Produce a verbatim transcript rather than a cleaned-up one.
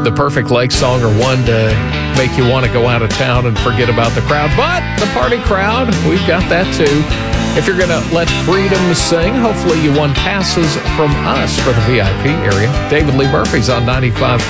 the perfect lake song or one to make you want to go out of town and forget about the crowd. But the party crowd, we've got that too. If you're going to let freedom sing, hopefully you won passes from us for the V I P area. David Lee Murphy's on ninety-five point five.